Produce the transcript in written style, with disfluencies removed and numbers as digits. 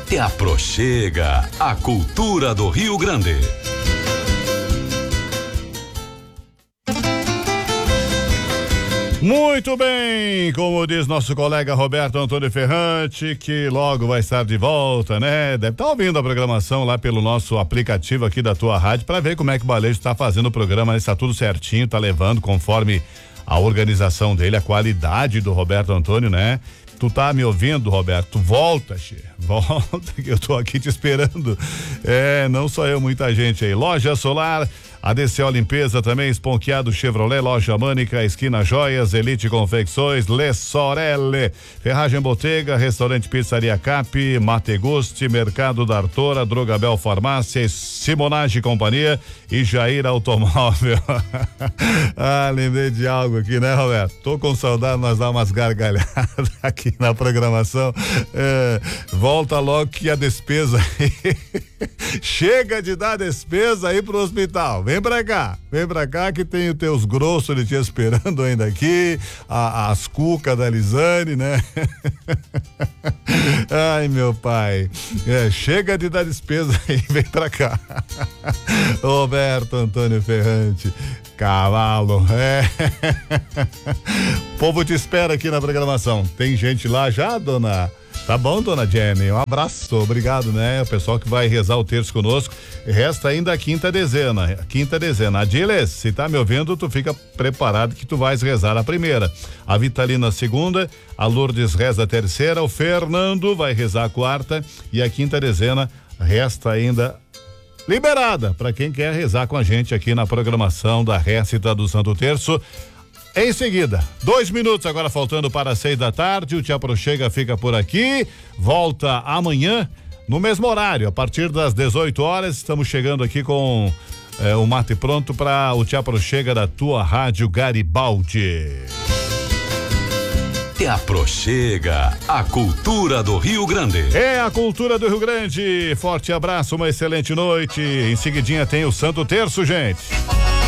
Te aproxega a cultura do Rio Grande. Muito bem, como diz nosso colega Roberto Antônio Ferrante, que logo vai estar de volta, né? Deve estar ouvindo a programação lá pelo nosso aplicativo aqui da tua rádio para ver como é que o Balejo está fazendo o programa, está tudo certinho, tá levando conforme a organização dele, a qualidade do Roberto Antônio, né? Tu tá me ouvindo, Roberto? Volta, volta que eu tô aqui te esperando. Não só eu, muita gente aí. Loja Solar, ADCO Limpeza também, Esponqueado Chevrolet, Loja Mânica, Esquina Joias, Elite Confecções, Le Sorelle, Ferragem Botega, Restaurante Pizzaria Cap, Mategusti, Mercado da Artora, Drogabel Farmácia, Simonage Companhia e Jair Automóvel. Lembrei de algo aqui, né, Roberto? Tô com saudade, nós dá umas gargalhadas aqui na programação. Volta logo que a despesa aí. Chega de dar despesa aí pro hospital. Vem pra cá que tem os teus grossos de te esperando ainda aqui, as cucas da Lisane, né? Ai, meu pai. Chega de dar despesa aí, vem pra cá. Roberto Antônio Ferrante, cavalo, O povo te espera aqui na programação. Tem gente lá já, dona? Tá bom, dona Jenny, um abraço, obrigado, né? O pessoal que vai rezar o terço conosco, resta ainda a quinta dezena. Adiles, se tá me ouvindo, tu fica preparado que tu vais rezar a primeira, a Vitalina a segunda, a Lourdes reza a terceira, o Fernando vai rezar a quarta e a quinta dezena resta ainda liberada para quem quer rezar com a gente aqui na programação da Récita do Santo Terço. Em seguida, 2 minutos agora faltando para 6 da tarde, o Te Aproxega fica por aqui, volta amanhã no mesmo horário, a partir das 18 horas, estamos chegando aqui com o mate pronto para o Te Aproxega da tua rádio Garibaldi. Te aproxega a cultura do Rio Grande. É a cultura do Rio Grande, forte abraço, uma excelente noite, em seguidinha tem o Santo Terço, gente.